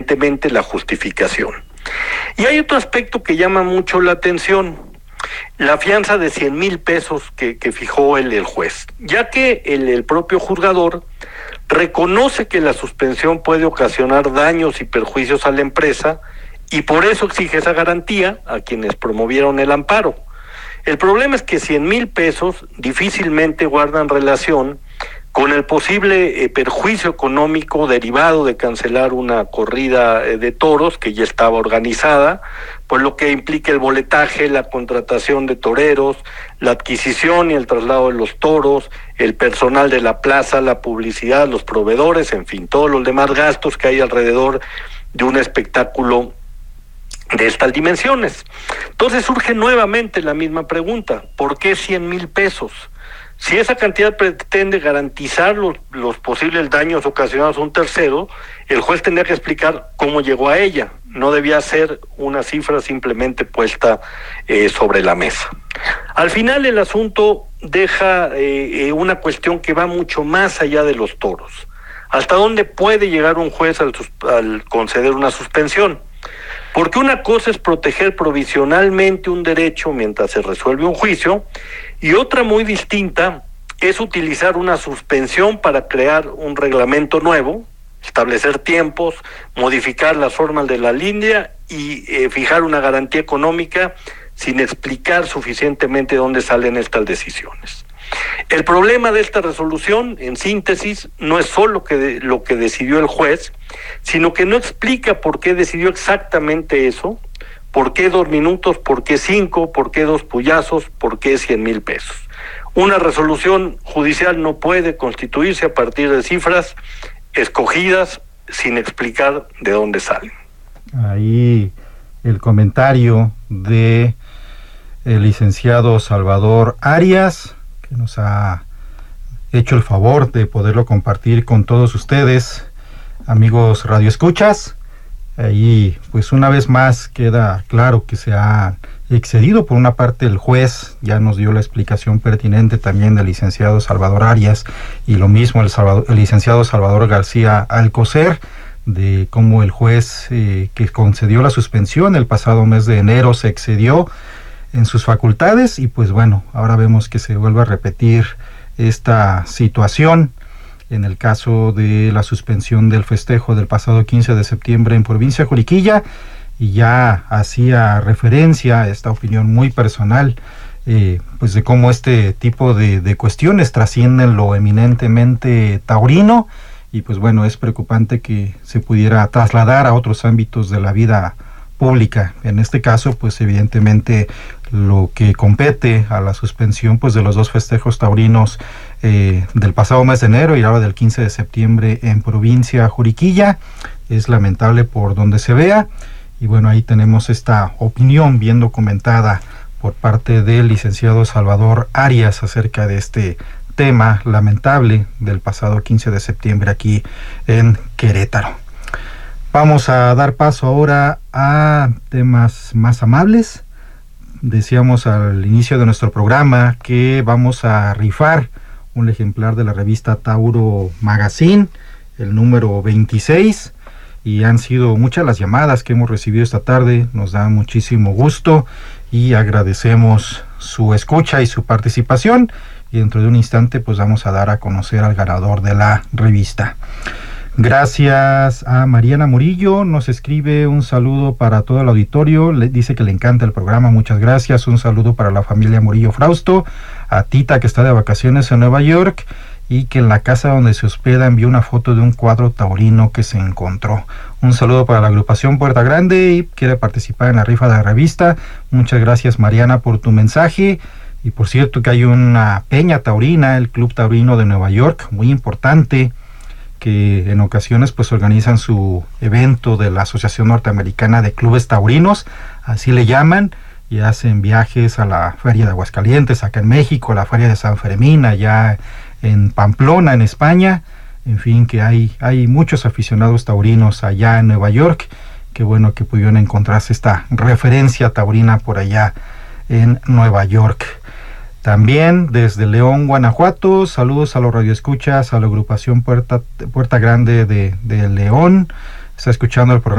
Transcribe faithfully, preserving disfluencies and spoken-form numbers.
evidentemente la justificación. Y hay otro aspecto que llama mucho la atención: la fianza de cien mil pesos que, que fijó el, el juez, ya que el, el propio juzgador reconoce que la suspensión puede ocasionar daños y perjuicios a la empresa y por eso exige esa garantía a quienes promovieron el amparo. El problema es que cien mil pesos difícilmente guardan relación con el posible eh, perjuicio económico derivado de cancelar una corrida eh, de toros que ya estaba organizada, por lo que implica el boletaje, la contratación de toreros, la adquisición y el traslado de los toros, el personal de la plaza, la publicidad, los proveedores, en fin, todos los demás gastos que hay alrededor de un espectáculo de estas dimensiones. Entonces surge nuevamente la misma pregunta: ¿por qué cien mil pesos? Si esa cantidad pretende garantizar los, los posibles daños ocasionados a un tercero, el juez tendría que explicar cómo llegó a ella. No debía ser una cifra simplemente puesta eh, sobre la mesa. Al final el asunto deja eh, eh, una cuestión que va mucho más allá de los toros. ¿Hasta dónde puede llegar un juez al, al conceder una suspensión? Porque una cosa es proteger provisionalmente un derecho mientras se resuelve un juicio, y otra muy distinta es utilizar una suspensión para crear un reglamento nuevo, establecer tiempos, modificar las formas de la línea y eh, fijar una garantía económica sin explicar suficientemente dónde salen estas decisiones. El problema de esta resolución, en síntesis, no es solo que de, lo que decidió el juez, sino que no explica por qué decidió exactamente eso, por qué dos minutos, por qué cinco, por qué dos puyazos, por qué cien mil pesos. Una resolución judicial no puede constituirse a partir de cifras escogidas sin explicar de dónde salen. Ahí el comentario de el licenciado Salvador Arias, que nos ha hecho el favor de poderlo compartir con todos ustedes, amigos radioescuchas. Ahí, pues una vez más queda claro que se ha excedido. Por una parte, el juez ya nos dio la explicación pertinente también del licenciado Salvador Arias, y lo mismo el, Salvador, el licenciado Salvador García Alcocer, de cómo el juez eh, que concedió la suspensión el pasado mes de enero se excedió en sus facultades, y pues bueno, ahora vemos que se vuelve a repetir esta situación en el caso de la suspensión del festejo del pasado quince de septiembre en provincia de Juriquilla. Y ya hacía referencia a esta opinión muy personal, eh, pues de cómo este tipo de, de cuestiones trascienden lo eminentemente taurino, y pues bueno, es preocupante que se pudiera trasladar a otros ámbitos de la vida pública. En este caso, pues evidentemente lo que compete a la suspensión pues de los dos festejos taurinos eh, del pasado mes de enero y ahora del quince de septiembre en provincia Juriquilla, es lamentable por donde se vea. Y bueno, ahí tenemos esta opinión bien documentada por parte del licenciado Salvador Arias acerca de este tema lamentable del pasado quince de septiembre aquí en Querétaro. Vamos a dar paso ahora a temas más amables. Decíamos al inicio de nuestro programa que vamos a rifar un ejemplar de la revista Tauro Magazine, el número veintiséis, y han sido muchas las llamadas que hemos recibido esta tarde. Nos da muchísimo gusto y agradecemos su escucha y su participación, y dentro de un instante pues vamos a dar a conocer al ganador de la revista. Gracias a Mariana Murillo, nos escribe un saludo para todo el auditorio, le dice que le encanta el programa, muchas gracias. Un saludo para la familia Murillo Frausto, a Tita, que está de vacaciones en Nueva York y que en la casa donde se hospeda envió una foto de un cuadro taurino que se encontró. Un saludo para la agrupación Puerta Grande y quiere participar en la rifa de la revista. Muchas gracias, Mariana, por tu mensaje. Y por cierto que hay una peña taurina, el Club Taurino de Nueva York, muy importante, que en ocasiones pues organizan su evento de la Asociación Norteamericana de Clubes Taurinos, así le llaman, y hacen viajes a la Feria de Aguascalientes, acá en México, a la Feria de San Fermín, allá en Pamplona, en España. En fin, que hay, hay muchos aficionados taurinos allá en Nueva York. Qué bueno que pudieron encontrarse esta referencia taurina por allá en Nueva York. También desde León, Guanajuato, saludos a los radioescuchas, a la agrupación Puerta, Puerta Grande de, de León. Está escuchando el programa